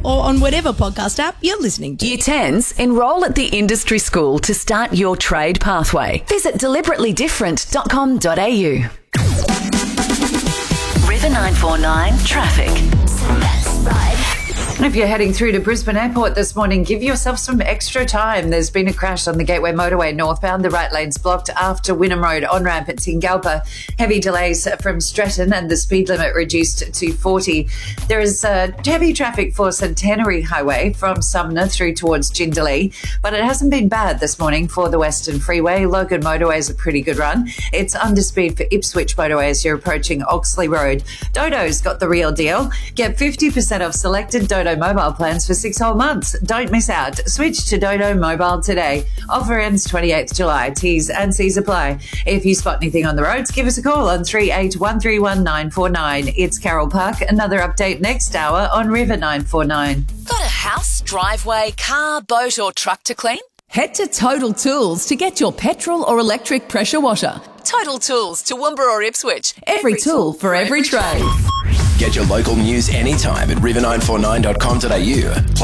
or on whatever podcast app you're listening to. Year 10s, enrol at the industry school to start your trade pathway. Visit deliberately.different.com.au. River 949 Traffic. If you're heading through to Brisbane Airport this morning, give yourself some extra time. There's been a crash on the Gateway Motorway northbound. The right lane's blocked after Wynnum Road on-ramp at Tingalpa. Heavy delays from Stretton and the speed limit reduced to 40. There is heavy traffic for Centenary Highway from Sumner through towards Jindalee, but it hasn't been bad this morning for the Western Freeway. Logan Motorway is a pretty good run. It's under speed for Ipswich Motorway as you're approaching Oxley Road. Dodo's got the real deal. Get 50% off selected Dodo mobile plans for 6 whole months. Don't miss out. Switch to Dodo Mobile today. Offer ends 28th July. T's and C's apply. If you spot anything on the roads, give us a call on 38131949. It's Carol Park. Another update next hour on River 949. Got a house, driveway, car, boat or truck to clean? Head to Total Tools to get your petrol or electric pressure washer. Total Tools, Toowoomba or Ipswich. Every tool for every trade. Get your local news anytime at river949.com.au.